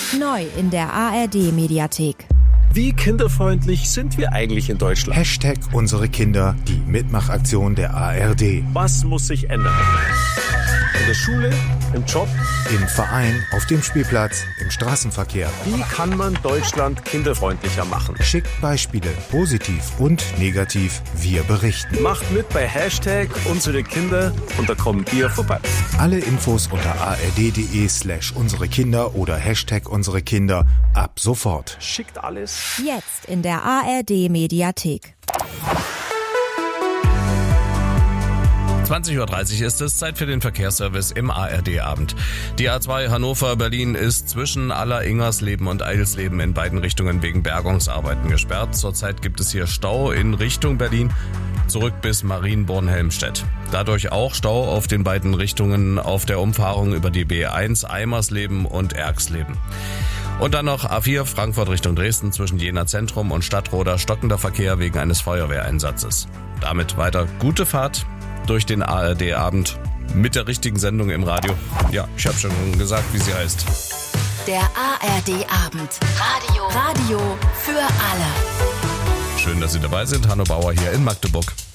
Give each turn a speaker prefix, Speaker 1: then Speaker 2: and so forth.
Speaker 1: Neu in der ARD-Mediathek.
Speaker 2: Wie kinderfreundlich sind wir eigentlich in Deutschland?
Speaker 3: Hashtag unsere Kinder, die Mitmachaktion der ARD.
Speaker 2: Was muss sich ändern? In der Schule, im Job,
Speaker 3: im Verein, auf dem Spielplatz, im Straßenverkehr.
Speaker 2: Wie kann man Deutschland kinderfreundlicher machen?
Speaker 3: Schickt Beispiele, positiv und negativ, wir berichten.
Speaker 2: Macht mit bei Hashtag unsere Kinder und da kommen wir vorbei.
Speaker 3: Alle Infos unter ard.de/unsere Kinder oder Hashtag unsere Kinder ab sofort.
Speaker 2: Schickt alles.
Speaker 1: Jetzt in der ARD-Mediathek.
Speaker 4: 20.30 Uhr ist es, Zeit für den Verkehrsservice im ARD-Abend. Die A2 Hannover-Berlin ist zwischen Aller-Ingersleben und Eidelsleben in beiden Richtungen wegen Bergungsarbeiten gesperrt. Zurzeit gibt es hier Stau in Richtung Berlin, zurück bis Marienborn-Helmstedt. Dadurch auch Stau auf den beiden Richtungen auf der Umfahrung über die B1 Eimersleben und Erxleben. Und dann noch A4 Frankfurt Richtung Dresden zwischen Jena Zentrum und Stadtroda stockender Verkehr wegen eines Feuerwehreinsatzes. Damit weiter gute Fahrt durch den ARD-Abend mit der richtigen Sendung im Radio. Ja, ich habe schon gesagt, wie sie heißt.
Speaker 1: Der ARD-Abend. Radio für alle.
Speaker 4: Schön, dass Sie dabei sind. Hanno Bauer hier in Magdeburg.